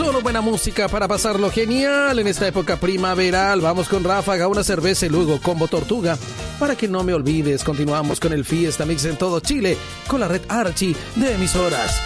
Solo buena música para pasarlo genial en esta época primaveral. Vamos con Ráfaga, una cerveza y luego Combo Tortuga. Para que no me olvides, continuamos con el Fiesta Mix en todo Chile con la red Archie de emisoras.